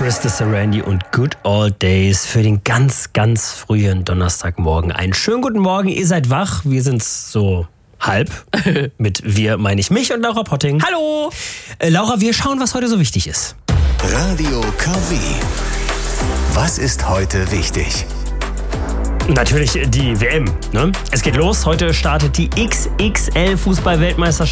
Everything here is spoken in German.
Krista Sarandi und Good Old Days für den ganz, ganz frühen Donnerstagmorgen. Einen schönen guten Morgen, ihr seid wach, wir sind's so halb. Mit wir meine ich mich und Laura Potting. Hallo! Laura, wir schauen, was heute so wichtig ist. Radio KW. Was ist heute wichtig? Natürlich die WM, ne? Es geht los, heute startet die XXL-Fußball-Weltmeisterschaft.